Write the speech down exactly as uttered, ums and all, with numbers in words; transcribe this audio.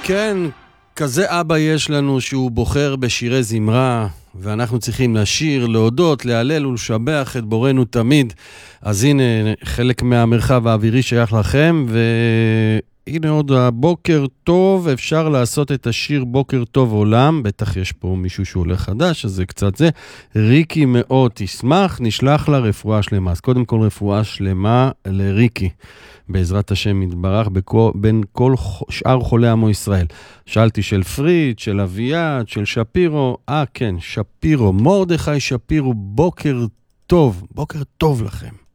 כן, כזה אבא יש לנו שהוא בוחר בשירי זמרה, ואנחנו צריכים לשיר, להודות, להלל ולשבח את בורנו תמיד. אז הנה, חלק מהמרחב האווירי שייך לכם, והנה עוד הבוקר טוב, אפשר לעשות את השיר בוקר טוב עולם, בטח יש פה מישהו שהולך חדש, אז זה קצת זה. ריקי מאוד תשמח, נשלח לה רפואה שלמה. אז קודם כל רפואה שלמה לריקי. בעזרת השם יתברך בין כל שאר חולי עמו ישראל. שאלתי של פריד, של אביעד, של שפירו. אה, כן, שפירו, מרדכי שפירו, בוקר טוב, בוקר טוב לכם.